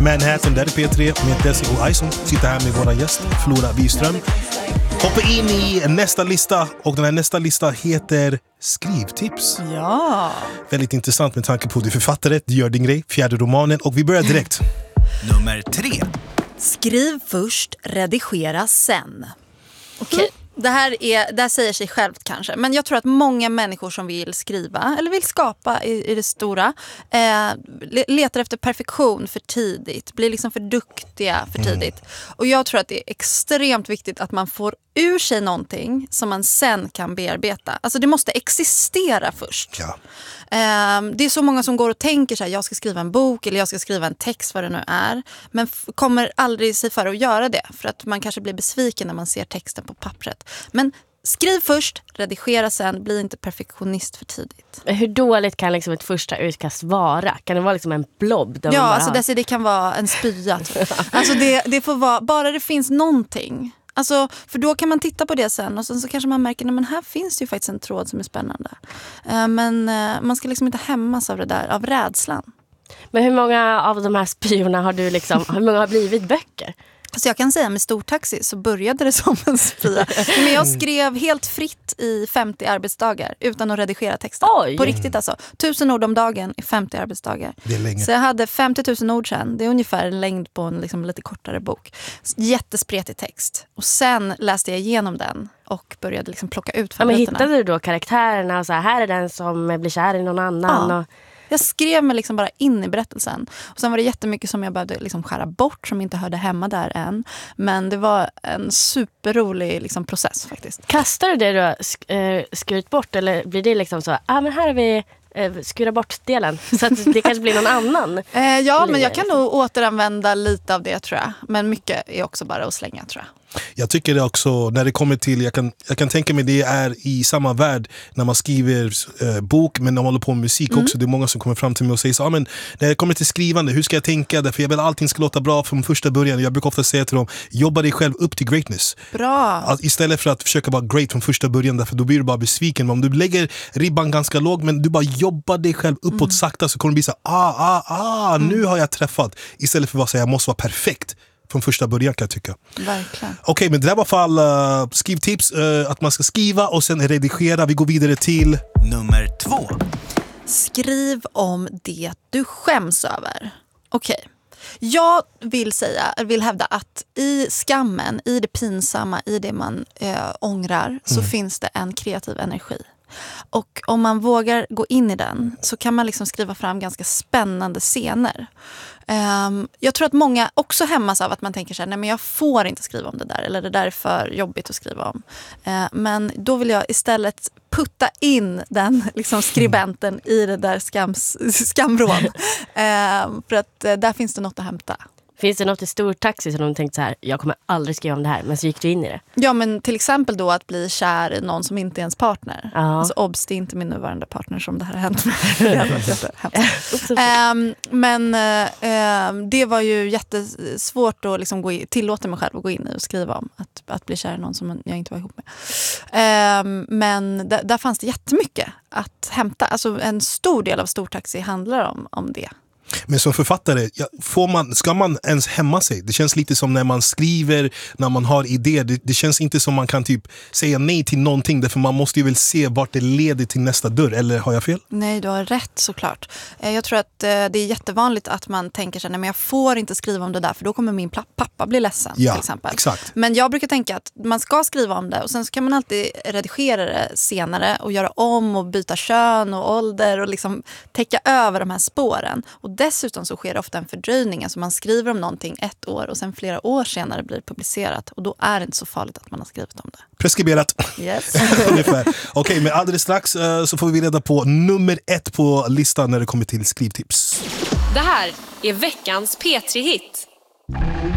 Manhattan, där är P3 med Desi och Ison. Sitter här med våra gäst Flora Wiström. Hoppa in i nästa lista, och den här nästa lista heter Skrivtips. Ja. Väldigt intressant med tanke på att du är författare, du gör din grej, 4:e romanen, och vi börjar direkt. Nummer 3. Skriv först, redigera sen. Okej. Det här säger sig självt kanske. Men jag tror att många människor som vill skriva eller vill skapa i det stora letar efter perfektion för tidigt. Blir liksom för duktiga för tidigt. Och jag tror att det är extremt viktigt att man får ur sig någonting som man sen kan bearbeta. Alltså det måste existera först. Ja. Det är så många som går och tänker så här: jag ska skriva en bok eller jag ska skriva en text, vad det nu är. Men kommer aldrig sig för att göra det. För att man kanske blir besviken när man ser texten på pappret. Men skriv först, redigera sen, bli inte perfektionist för tidigt. Hur dåligt kan liksom ett första utkast vara? Kan det vara liksom en blob? Ja, alltså det kan vara en spya. Alltså det får vara, bara det finns någonting. Alltså, för då kan man titta på det sen och sen så kanske man märker att här finns det ju faktiskt en tråd som är spännande. Men man ska liksom inte hämmas av det där, av rädslan. Men hur många av de här spyorna har du liksom, hur många har blivit böcker? Så jag kan säga med Stortaxi så började det som en spya. Men jag skrev helt fritt i 50 arbetsdagar utan att redigera texten. Oj. På riktigt alltså. 1000 ord om dagen i 50 arbetsdagar. Det är länge. Så jag hade 50 000 ord sen. Det är ungefär en längd på en liksom lite kortare bok. Jättespretig text. Och sen läste jag igenom den och började liksom plocka ut favoriterna. Men hittade du då karaktärerna och så här är den som blir kär i någon annan? Ja. Och... Jag skrev mig liksom bara in i berättelsen. Och sen var det jättemycket som jag behövde liksom skära bort som inte hörde hemma där än. Men det var en superrolig liksom process faktiskt. Kastar du det du har skurit bort, eller blir det liksom så, men här har vi skura bort delen så att det kanske blir någon annan? Ja, men jag kan nog återanvända lite av det tror jag. Men mycket är också bara att slänga tror jag. Jag tycker det också, när det kommer till, jag kan tänka mig det är i samma värld när man skriver bok, men när man håller på med musik också. Det är många som kommer fram till mig och säger så, men när det kommer till skrivande, hur ska jag tänka? Därför jag vill att allting ska låta bra från första början. Jag brukar ofta säga till dem, jobba dig själv upp till greatness. Bra. Istället för att försöka vara great från första början, därför då blir du bara besviken. Men om du lägger ribban ganska låg, men du bara jobbar dig själv uppåt sakta, så kommer det bli så nu har jag träffat. Istället för att säga, jag måste vara perfekt från första början kan jag tycka. Verkligen. Okej, men det där var fall skrivtips, att man ska skriva och sen redigera. Vi går vidare till Nummer 2. Skriv om det du skäms över. Okej. Jag vill hävda att i skammen, i det pinsamma, i det man ångrar så finns det en kreativ energi. Och om man vågar gå in i den så kan man liksom skriva fram ganska spännande scener. Jag tror att många också hämmas av att man tänker så här, nej men jag får inte skriva om det där, eller det där är för jobbigt att skriva om. Men då vill jag istället putta in den liksom skribenten i det där skamrån. För att där finns det något att hämta. Finns det något i Stortaxi som de tänkte så här, jag kommer aldrig skriva om det här, men så gick du in i det? Ja, men till exempel då att bli kär i någon som inte är ens partner. Ja. Alltså obs, det är inte min nuvarande partner som det här har hänt med. Men det var ju jättesvårt att liksom tillåta mig själv att gå in i och skriva om att bli kär i någon som jag inte var ihop med. Men där fanns det jättemycket att hämta. Alltså en stor del av Stortaxi handlar om det. Men som författare, ska man ens hämma sig? Det känns lite som när man skriver, när man har idéer. Det känns inte som man kan typ säga nej till någonting, därför man måste ju väl se vart det leder till nästa dörr, eller har jag fel? Nej, du har rätt såklart. Jag tror att det är jättevanligt att man tänker sig, nej men jag får inte skriva om det där för då kommer min pappa bli ledsen till exempel. Exakt. Men jag brukar tänka att man ska skriva om det och sen så kan man alltid redigera det senare och göra om och byta kön och ålder och liksom täcka över de här spåren. Och dessutom så sker det ofta en fördröjning. Alltså man skriver om någonting 1 år och sen flera år senare blir det publicerat. Och då är det inte så farligt att man har skrivit om det. Preskriberat. Yes. Ungefär. Okej, men alldeles strax så får vi reda på nummer 1 på listan när det kommer till skrivtips. Det här är veckans P3-hit.